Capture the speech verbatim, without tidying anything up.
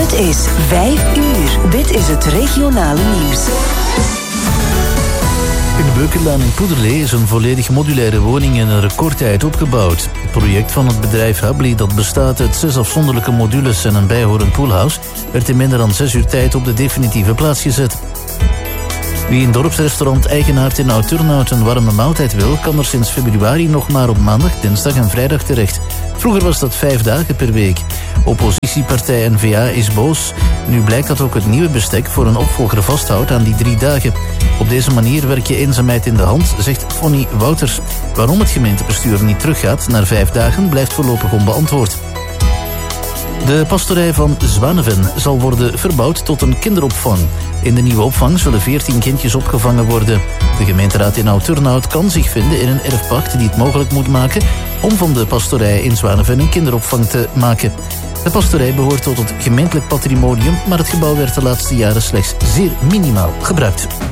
Het is vijf uur. Dit is het regionale nieuws. In de Beukenlaan in Poederlee is een volledig modulaire woning in een recordtijd opgebouwd. Het project van het bedrijf Habli, dat bestaat uit zes afzonderlijke modules en een bijhorend poolhouse, werd in minder dan zes uur tijd op de definitieve plaats gezet. Wie in dorpsrestaurant Eigenaard in Oud-Turnhout een warme maaltijd wil, kan er sinds februari nog maar op maandag, dinsdag en vrijdag terecht. Vroeger was dat vijf dagen per week. Oppositiepartij N V A is boos. Nu blijkt dat ook het nieuwe bestek voor een opvolger vasthoudt aan die drie dagen. Op deze manier werk je eenzaamheid in de hand, zegt Fonny Wouters. Waarom het gemeentebestuur niet teruggaat naar vijf dagen blijft voorlopig onbeantwoord. De pastorij van Zwaneven zal worden verbouwd tot een kinderopvang. In de nieuwe opvang zullen veertien kindjes opgevangen worden. De gemeenteraad in Oud-Turnhout kan zich vinden in een erfpacht die het mogelijk moet maken om van de pastorij in Zwaneven een kinderopvang te maken. De pastorij behoort tot het gemeentelijk patrimonium, maar het gebouw werd de laatste jaren slechts zeer minimaal gebruikt.